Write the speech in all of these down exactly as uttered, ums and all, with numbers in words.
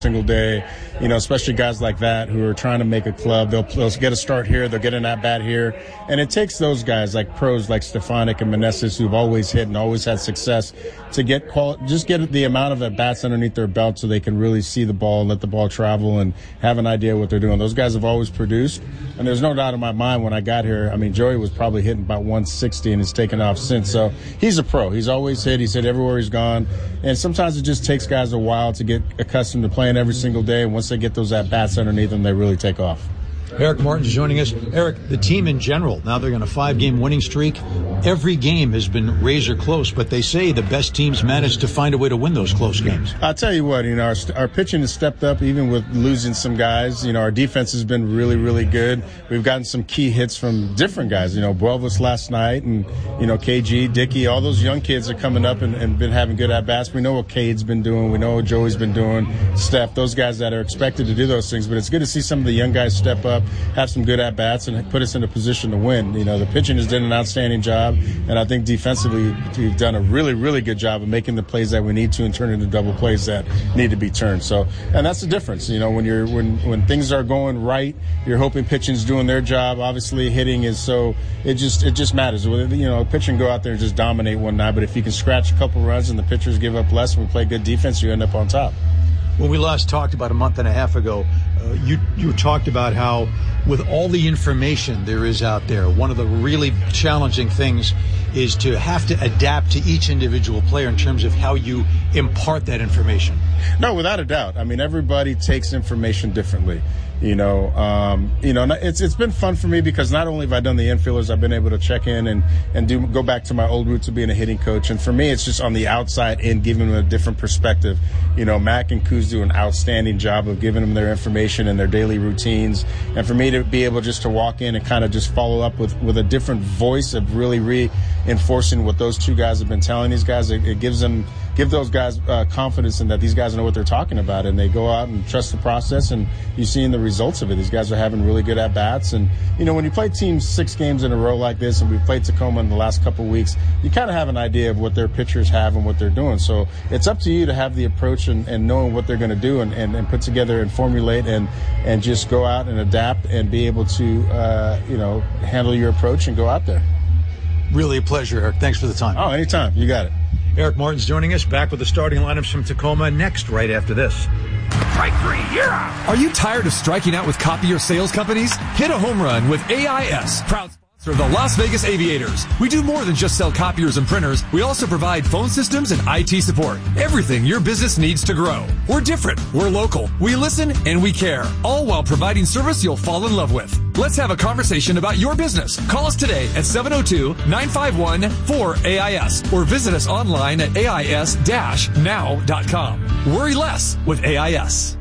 single day, you know, especially guys like that who are trying to make a club. They'll, they'll get a start here, they'll get an at-bat here. And it takes those guys like pros like Stefanik and Meneses who've always hit and always had success to get qual- just get the amount of at-bats underneath their belt so they can really see the ball and let the ball travel and have an idea what they're doing. Those guys have always produced. And there's no doubt in my mind when I got here, I mean, Joey was probably hitting about one sixty and has taken off since. So he's a pro. He's always hit. He's hit everywhere he's gone. And sometimes it just takes guys a while to get accustomed to playing every single day. And once they get those at-bats underneath them, they really take off. Eric Martin's joining us. Eric, the team in general, now they're on a five-game winning streak. Every game has been razor close, but they say the best teams manage to find a way to win those close games. I'll tell you what, you know, our, our pitching has stepped up even with losing some guys. You know, our defense has been really, really good. We've gotten some key hits from different guys. You know, Buelvis last night and, you know, K G, Dickey, all those young kids are coming up and, and been having good at-bats. We know what Cade's been doing. We know what Joey's been doing. Steph, those guys that are expected to do those things. But it's good to see some of the young guys step up, have some good at-bats, and put us in a position to win. You know, the pitching has done an outstanding job, and I think defensively we've done a really, really good job of making the plays that we need to and turn into double plays that need to be turned. So, and that's the difference. You know, when you're when when things are going right, you're hoping pitching's doing their job. Obviously, hitting is so it just it just matters. You know, pitching go out there and just dominate one night, but if you can scratch a couple runs and the pitchers give up less and we play good defense, you end up on top. When we last talked about a month and a half ago, uh, you you talked about how with all the information there is out there, one of the really challenging things is to have to adapt to each individual player in terms of how you impart that information. No, without a doubt. I mean, everybody takes information differently. You know, um, you know, it's it's been fun for me because not only have I done the infielders, I've been able to check in and, and do go back to my old roots of being a hitting coach. And for me, it's just on the outside in giving them a different perspective. You know, Mac and Kuz do an outstanding job of giving them their information and their daily routines. And for me to be able just to walk in and kind of just follow up with, with a different voice of really reinforcing what those two guys have been telling these guys, it, it gives them give those guys uh, confidence in that these guys know what they're talking about, and they go out and trust the process, and you see in the results of it, these guys are having really good at-bats. And, you know, when you play teams six games in a row like this, and we've played Tacoma in the last couple of weeks, you kind of have an idea of what their pitchers have and what they're doing. So it's up to you to have the approach and, and knowing what they're going to do and, and, and put together and formulate and, and just go out and adapt and be able to, uh, you know, handle your approach and go out there. Really a pleasure, Eric. Thanks for the time. Oh, anytime. You got it. Eric Martin's joining us, back with the starting lineups from Tacoma next, right after this. Strike three, yeah! Are you tired of striking out with copier sales companies? Hit a home run with A I S, proud sponsor of the Las Vegas Aviators. We do more than just sell copiers and printers. We also provide phone systems and I T support. Everything your business needs to grow. We're different. We're local. We listen and we care, all while providing service you'll fall in love with. Let's have a conversation about your business. Call us today at seven oh two, nine five one, four A I S or visit us online at A I S dash now dot com. Worry less with A I S.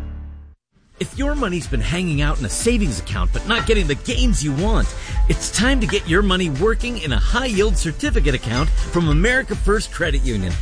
If your money's been hanging out in a savings account but not getting the gains you want, it's time to get your money working in a high-yield certificate account from America First Credit Union.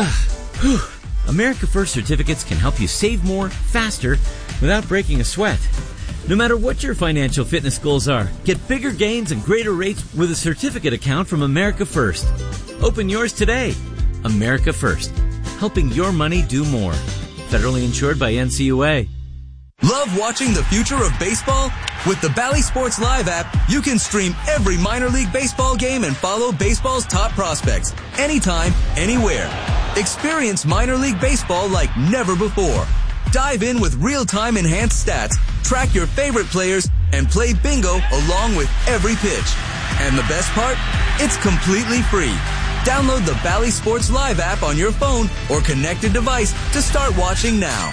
America First certificates can help you save more, faster, without breaking a sweat. No matter what your financial fitness goals are, get bigger gains and greater rates with a certificate account from America First. Open yours today. America First, helping your money do more. Federally insured by N C U A. Love watching the future of baseball? With the Bally Sports Live app, you can stream every minor league baseball game and follow baseball's top prospects anytime, anywhere. Experience minor league baseball like never before. Dive in with real-time enhanced stats, track your favorite players, and play bingo along with every pitch. And the best part? It's completely free. Download the Bally Sports Live app on your phone or connected device to start watching now.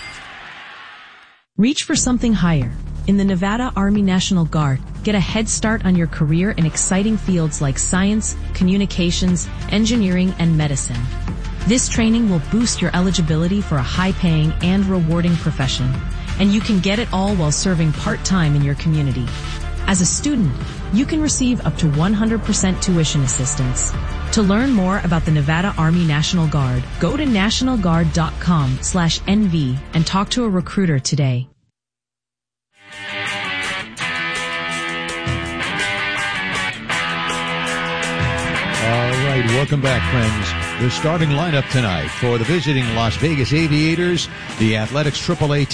Reach for something higher. In the Nevada Army National Guard, get a head start on your career in exciting fields like science, communications, engineering, and medicine. This training will boost your eligibility for a high-paying and rewarding profession, and you can get it all while serving part-time in your community. As a student, you can receive up to one hundred percent tuition assistance. To learn more about the Nevada Army National Guard, go to national guard dot com slash N V and talk to a recruiter today. All right, welcome back, friends. The starting lineup tonight for the visiting Las Vegas Aviators, the Athletics triple A